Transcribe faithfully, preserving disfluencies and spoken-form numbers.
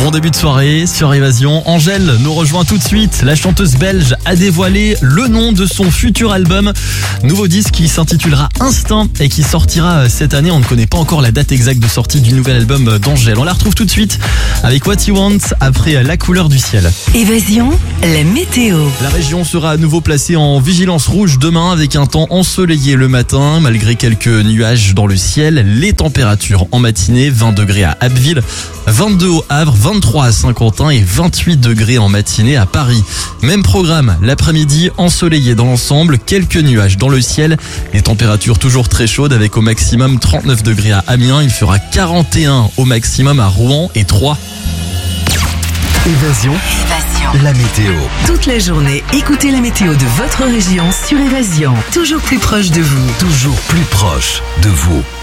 Bon début de soirée sur Évasion. Angèle nous rejoint tout de suite. La chanteuse belge a dévoilé le nom de son futur album. Nouveau disque qui s'intitulera Instinct et qui sortira cette année. On ne connaît pas encore la date exacte de sortie du nouvel album d'Angèle. On la retrouve tout de suite avec What You Want après La couleur du ciel. Évasion, la météo. La région sera à nouveau placée en vigilance rouge demain avec un temps ensoleillé le matin. Malgré quelques nuages dans le ciel, les températures en matinée, vingt degrés à Abbeville, vingt-deux au Havre, vingt-trois à Saint-Quentin et vingt-huit degrés en matinée à Paris. Même programme, l'après-midi ensoleillé dans l'ensemble, quelques nuages dans le ciel, les températures toujours très chaudes avec au maximum trente-neuf degrés à Amiens, il fera quarante et un au maximum à Rouen et Troyes. Évasion, Évasion. la météo. Toute la journée, écoutez la météo de votre région sur Évasion. Toujours plus proche de vous. Toujours plus proche de vous.